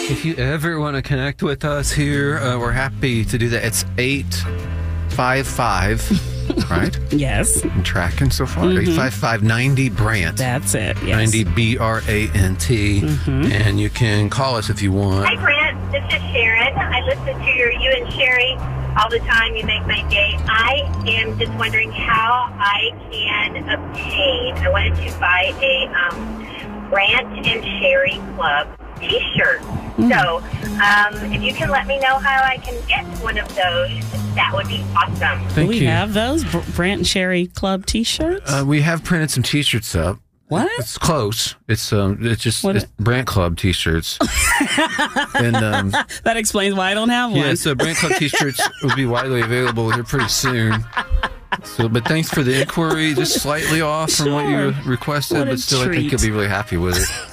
If you ever want to connect with us here, we're happy to do that. It's 855, right? Yes. I'm tracking so far. 855-90 Brant. That's it. Yes. 90 BRANT. And you can call us if you want. Hi, Brant. This is Sharon. I listen to you and Sherry all the time. You make my day. I am just wondering how I can obtain. I wanted to buy a Brant and Sherry Club T-shirt. So, if you can let me know how I can get one of those, that would be awesome. Thank we you. have those Brant and Sherry Club T-shirts? We have printed some T-shirts up. What? It's close. It's Brant Club T-shirts. And that explains why I don't have one. yeah, so Brant Club T-shirts will be widely available here pretty soon. So, but thanks for the inquiry. Just slightly off from what you requested, What a but still, I think treat. you'll be really happy with it.